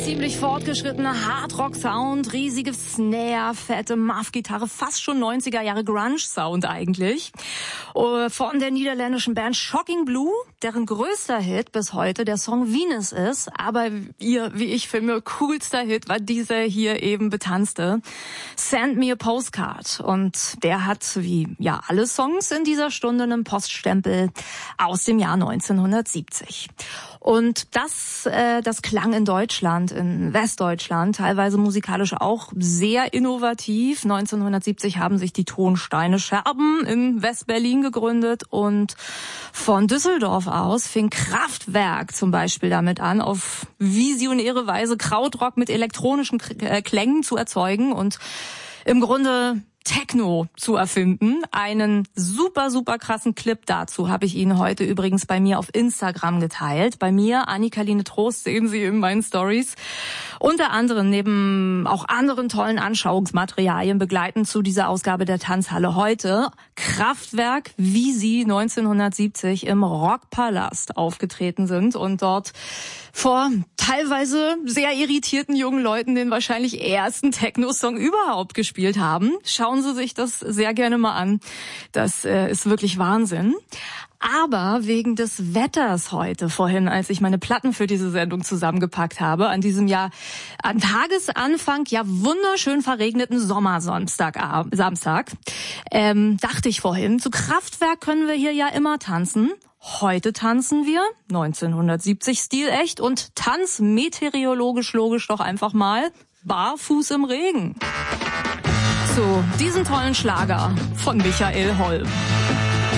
ziemlich fortgeschrittener Hardrock-Sound, riesige Snare, fette Muff-Gitarre, fast schon 90er Jahre Grunge-Sound eigentlich. Von der niederländischen Band Shocking Blue, deren größter Hit bis heute der Song Venus ist. Aber ihr, wie ich finde, coolster Hit war dieser hier eben betanzte Send Me a Postcard. Und der hat, wie ja alle Songs in dieser Stunde, einen Poststempel aus dem Jahr 1970. Und das klang in Deutschland, in Westdeutschland, teilweise musikalisch auch sehr innovativ. 1970 haben sich die Tonsteine Scherben in Westberlin gegründet und von Düsseldorf aus fing Kraftwerk zum Beispiel damit an, auf visionäre Weise Krautrock mit elektronischen Klängen zu erzeugen und im Grunde Techno zu erfinden. Einen super, super krassen Clip dazu habe ich Ihnen heute übrigens bei mir auf Instagram geteilt. Bei mir, Annika-Line Trost, sehen Sie in meinen Stories. Unter anderem neben auch anderen tollen Anschauungsmaterialien begleiten zu dieser Ausgabe der Tanzhalle heute Kraftwerk, wie sie 1970 im Rockpalast aufgetreten sind und dort vor teilweise sehr irritierten jungen Leuten den wahrscheinlich ersten Techno-Song überhaupt gespielt haben. Schauen Sie sich das sehr gerne mal an. Das ist wirklich Wahnsinn. Aber wegen des Wetters heute, vorhin, als ich meine Platten für diese Sendung zusammengepackt habe, an diesem Jahr, an Tagesanfang, ja wunderschön verregneten Sommersamstag, dachte ich vorhin, zu Kraftwerk können wir hier ja immer tanzen. Heute tanzen wir, 1970 stilecht und tanzmeteorologisch logisch doch einfach mal, barfuß im Regen. Zu diesem tollen Schlager von Michael Holm.